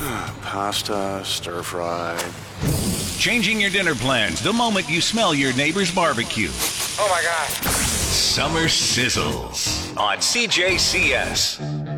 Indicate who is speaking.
Speaker 1: Pasta, stir fry.
Speaker 2: Changing your dinner plans the moment you smell your neighbor's barbecue.
Speaker 3: Oh my God.
Speaker 2: Summer Sizzles on CJCS.